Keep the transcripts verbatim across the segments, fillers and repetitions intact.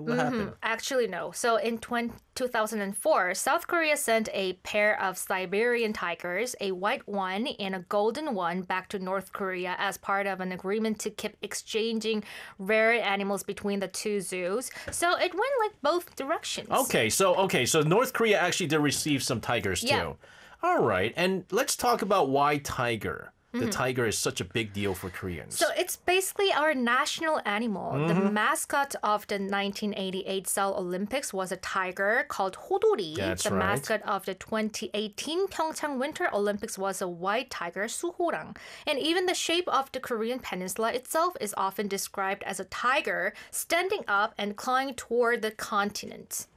what happened? Actually, no. So in twenty two thousand four, South Korea sent a pair of Siberian tigers, a white one and a golden one, back to North Korea as part of an agreement to keep exchanging rare animals between the two zoos. So it went like both directions. Okay, so okay, so North Korea actually did receive some tigers too. Yeah. All right, and let's talk about why tiger. The tiger is such a big deal for Koreans. So it's basically our national animal. The mascot of the nineteen eighty-eight Seoul Olympics was a tiger called Hodori. That's the right. mascot of the twenty eighteen Pyeongchang Winter Olympics was a white tiger, Suhorang. And even the shape of the Korean peninsula itself is often described as a tiger standing up and clawing toward the continent.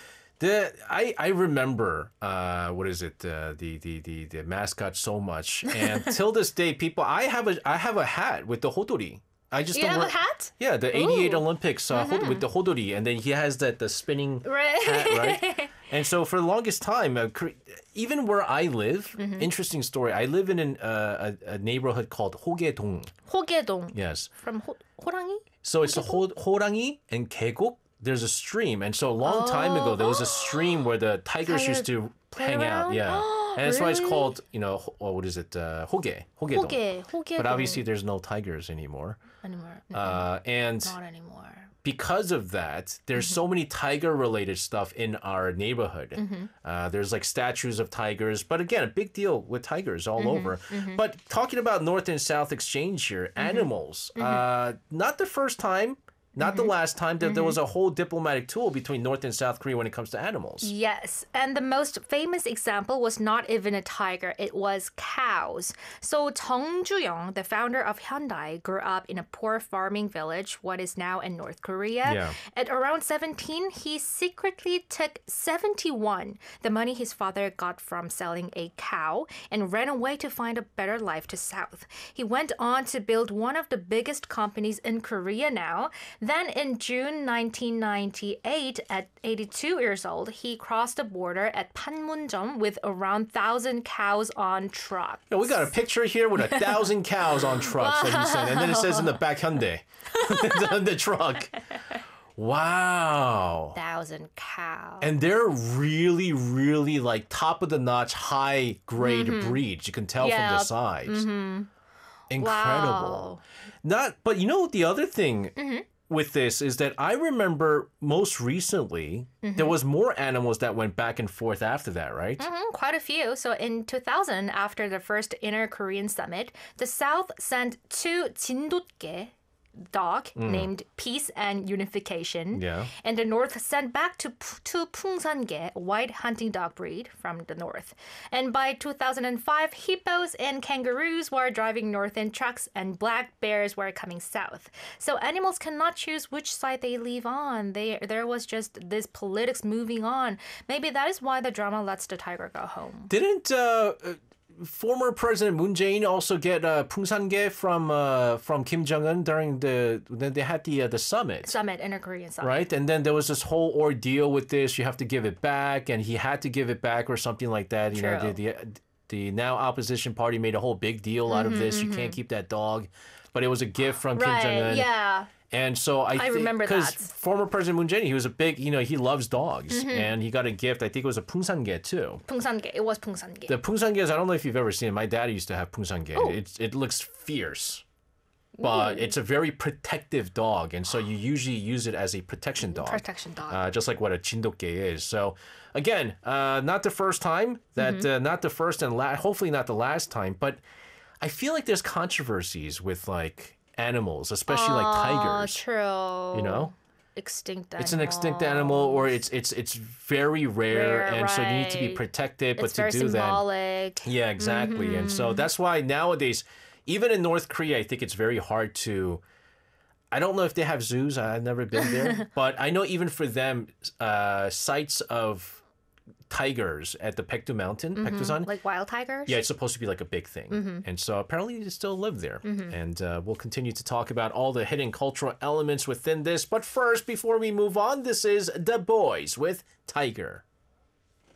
The I I remember uh, what is it uh, the, the the the mascot so much, and till this day, people I have a I have a hat with the hodori. I just You don't have wear- a hat? Yeah, the eighty-eight Ooh. Olympics uh, hod- with the hodori, and then he has that the spinning Right. hat, right? And so for the longest time, uh, Kore- even where I live, interesting story. I live in an, uh, a, a neighborhood called Hogaedong. 호계동. Yes, From 호, 호랑이? so it's the ho- 호랑이 and 계곡. There's a stream, and so a long time ago there was a stream where the tigers Tiger used to play hang out. around? Yeah, and that's why it's Really? called, you know, ho- what is it? Uh, hoge, hogedong. 호계, 호계동. But obviously there's no tigers anymore. Anymore. No, Uh, and not anymore. because of that, there's so many tiger-related stuff in our neighborhood. Uh, there's like statues of tigers, but again, a big deal with tigers all over. But talking about North and South exchange here, animals. Uh, not the first time. Not the last time that there was a whole diplomatic tool between North and South Korea when it comes to animals. Yes, and the most famous example was not even a tiger, it was cows. So Chung Ju-young, the founder of Hyundai, grew up in a poor farming village, what is now in North Korea. Yeah. At around seventeen, he secretly took seventy-one, the money his father got from selling a cow, and ran away to find a better life to South. He went on to build one of the biggest companies in Korea now. Then in June nineteen ninety-eight, at eighty-two years old, he crossed the border at Panmunjom with around one thousand cows on truck. Yeah, we got a picture here with a thousand cows on trucks that he sent, and then it says in the back Hyundai on the truck. Wow. Thousand cows. And they're really, really like top of the notch, high grade breeds. You can tell from the Yeah. size. Incredible. Wow. Not, but you know the other thing with this is that I remember most recently there was more animals that went back and forth after that, right? Mhm, quite a few. So in two thousand, after the first Inner-Korean Summit, the South sent two 진돗개 dog named Peace and Unification. Yeah. And the North sent back to P- two 풍산개, a white hunting dog breed from the North. And by two thousand five, hippos and kangaroos were driving north in trucks and black bears were coming south. So animals cannot choose which side they live on. They, there was just this politics moving on. Maybe that is why the drama lets the tiger go home. Didn't uh, uh, former President Moon Jae-in also get uh, 풍산개 from uh, from Kim Jong Un during the when they had the uh, the summit? Summit, Inner-Korean Summit. Right, and then there was this whole ordeal with this. You have to give it back, and he had to give it back, or something like that. You know, True. the, the the now opposition party made a whole big deal out of this. You can't keep that dog, but it was a gift from Kim Jong Un. Right, yeah. And so I, I remember because that. former President Moon Jae-in, he was a big, you know, he loves dogs, and he got a gift. I think it was a 풍산개 too. 풍산개. It was 풍산개. The 풍산개s, I don't know if you've ever seen it. My dad used to have 풍산개. It's it looks fierce, but it's a very protective dog, and so you usually use it as a protection dog. Protection dog. Uh, just like what a 진돗개 is. So, again, uh, not the first time that, uh, not the first and la- hopefully not the last time, but I feel like there's controversies with like animals, especially like Oh, tigers. true. You know, Extinct animal. it's an extinct animal, or it's it's it's very rare, Rare, and so you need to be right. protected. But It's to very do that, symbolic. yeah, exactly. And so that's why nowadays, even in North Korea, I think it's very hard to. I don't know if they have zoos. I've never been there, but I know even for them, uh, sites of tigers at the Paektu Mountain, Paektusan. Like wild tigers? Yeah, it's supposed to be like a big thing. And so apparently they still live there. And uh, we'll continue to talk about all the hidden cultural elements within this. But first, before we move on, this is The Boys with Tiger.